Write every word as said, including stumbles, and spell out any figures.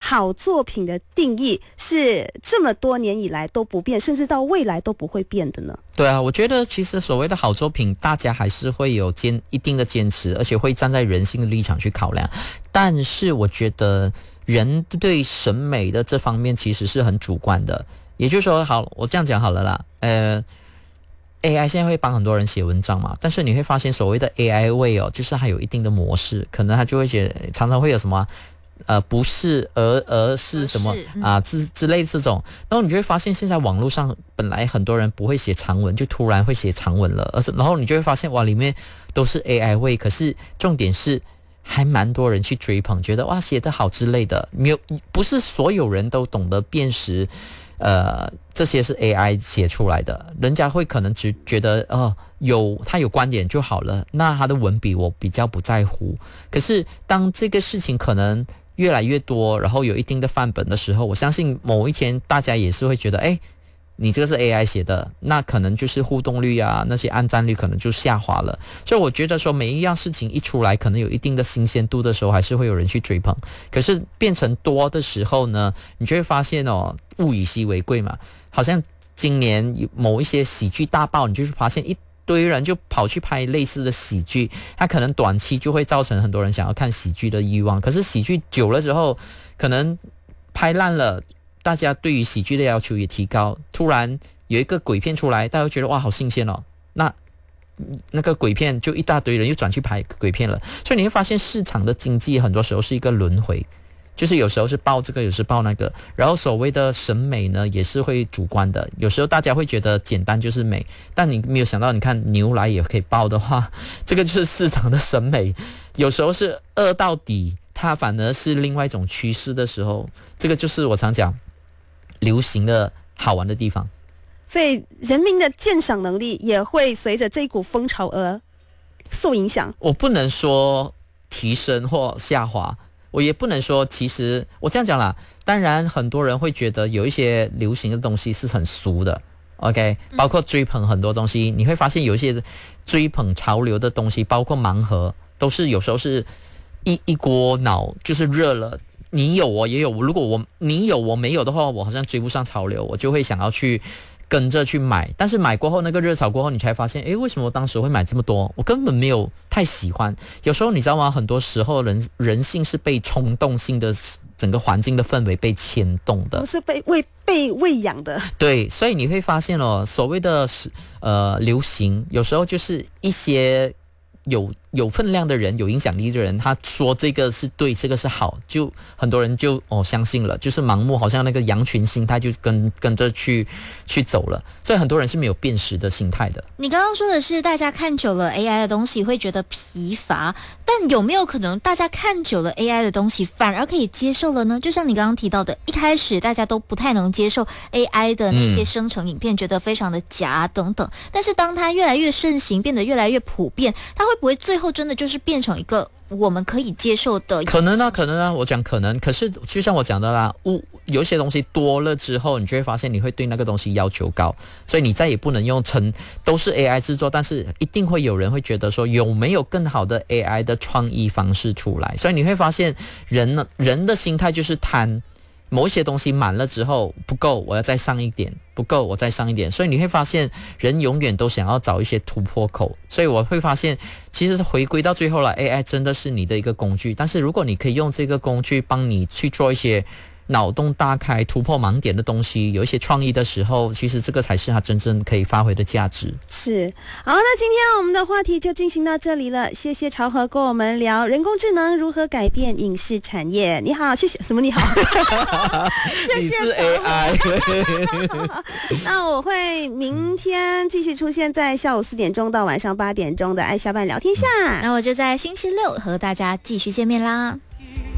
好作品的定义是这么多年以来都不变，甚至到未来都不会变的呢？ 对啊，我觉得其实所谓的好作品，大家还是会有坚一定的坚持，而且会站在人性的立场去考量。但是我觉得人对审美的这方面其实是很主观的，也就是说，好，我这样讲好了啦，呃。A I 现在会帮很多人写文章嘛，但是你会发现所谓的 A I 味哦，就是它有一定的模式，可能它就会觉得常常会有什么呃不是而而是什么啊之之类的这种，然后你就会发现现在网络上本来很多人不会写长文，就突然会写长文了，而是然后你就会发现哇里面都是 A I 味，可是重点是还蛮多人去追捧，觉得哇写得好之类的，没有不是所有人都懂得辨识。呃，这些是 A I 写出来的，人家会可能只觉得，哦，有他有观点就好了，那他的文笔我比较不在乎。可是当这个事情可能越来越多，然后有一定的范本的时候，我相信某一天大家也是会觉得，哎，你这个是 A I 写的，那可能就是互动率啊，那些按赞率可能就下滑了。所以我觉得说每一样事情一出来，可能有一定的新鲜度的时候，还是会有人去追捧。可是变成多的时候呢，你就会发现哦，物以稀为贵嘛。好像今年某一些喜剧大爆，你就是发现一堆人就跑去拍类似的喜剧，它可能短期就会造成很多人想要看喜剧的欲望。可是喜剧久了之后，可能拍烂了。大家对于喜剧的要求也提高，突然有一个鬼片出来，大家会觉得哇好新鲜哦，那那个鬼片就一大堆人又转去拍鬼片了，所以你会发现市场的经济很多时候是一个轮回，就是有时候是爆这个，有时爆那个，然后所谓的审美呢也是会主观的，有时候大家会觉得简单就是美，但你没有想到，你看牛奶也可以爆的话，这个就是市场的审美，有时候是饿到底，它反而是另外一种趋势的时候，这个就是我常讲流行的好玩的地方。 所以人民的鉴赏能力也会随着这一股风潮而受影响。 我不能说提升或下滑，我也不能说，其实我这样讲啦，当然很多人会觉得有一些流行的东西是很俗的 OK， 包括追捧很多东西、嗯、你会发现有一些追捧潮流的东西，包括盲盒，都是有时候是一一锅脑，就是热了，你有我也有，如果我你有我没有的话，我好像追不上潮流，我就会想要去跟着去买，但是买过后那个热潮过后，你才发现，诶，为什么我当时会买这么多？我根本没有太喜欢。有时候你知道吗？很多时候人人性是被冲动性的整个环境的氛围被牵动的， 不是被喂被喂养的。 对，所以你会发现哦，所谓的呃流行，有时候就是一些有有分量的人，有影响力的人，他说这个是对，这个是好，就很多人就哦相信了，就是盲目，好像那个羊群心态就跟跟着去去走了，所以很多人是没有辨识的心态的。 你刚刚说的是大家看久了 A I 的东西会觉得疲乏，但有没有可能大家看久了 A I 的东西反而可以接受了呢？就像你刚刚提到的，一开始大家都不太能接受 A I 的那些生成影片、嗯、觉得非常的假等等，但是当它越来越盛行，变得越来越普遍，它会不会最后真的就是变成一个我们可以接受的？ 可能啊，可能啊，我讲可能，可是就像我讲的啦，物有一些东西多了之后，你就会发现你会对那个东西要求高，所以你再也不能用成都是 A I 制作，但是一定会有人会觉得说有没有更好的 A I 的创意方式出来，所以你会发现人呢，人的心态就是贪。某一些东西满了之后不够，我要再上一点，不够我再上一点，所以你会发现人永远都想要找一些突破口，所以我会发现其实回归到最后了， A I 真的是你的一个工具，但是如果你可以用这个工具帮你去做一些脑洞大开突破盲点的东西，有一些创意的时候，其实这个才是它真正可以发挥的价值。 是，好，那今天我们的话题就进行到这里了，谢谢朝和跟我们聊人工智能如何改变影视产业。你好，谢谢什么你好谢谢。你是 A I 那我会明天继续出现在下午四点钟到晚上八点钟的爱下班聊天下、 嗯、那我就在星期六和大家继续见面啦。